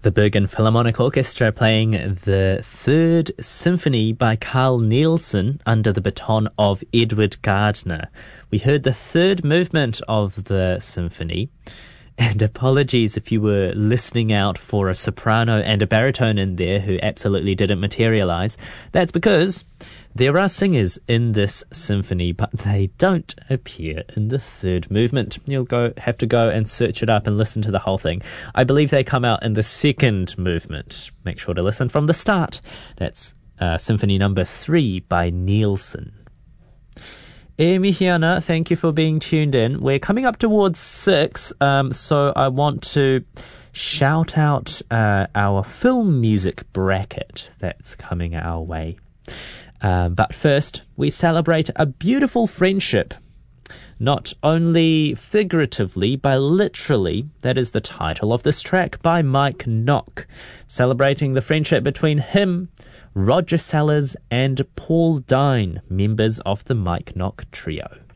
The Bergen Philharmonic Orchestra playing the Third Symphony by Carl Nielsen under the baton of Edward Gardner. We heard the third movement of the symphony. And apologies if you were listening out for a soprano and a baritone in there who absolutely didn't materialize. That's because there are singers in this symphony, but they don't appear in the third movement. You'll have to go and search it up and listen to the whole thing. I believe they come out in the second movement. Make sure to listen from the start. That's Symphony number 3 by Nielsen. Mihiana, thank you for being tuned in. We're coming up towards 6, so I want to shout out our film music bracket that's coming our way. But first, we celebrate a beautiful friendship. Not only figuratively, but literally. That is the title of this track by Mike Nock, celebrating the friendship between him, Roger Sellers and Paul Dine, members of the Mike Nock Trio.